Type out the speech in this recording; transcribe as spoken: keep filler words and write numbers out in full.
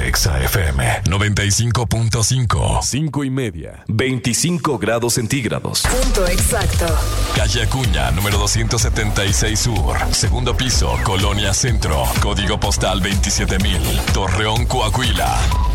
Exa F M noventa y cinco punto cinco. Cinco y media. veinticinco grados centígrados. Punto exacto. Calle Acuña, número doscientos setenta y seis Sur. Segundo piso, Colonia Centro. Código postal veintisiete mil. Torreón, Coahuila.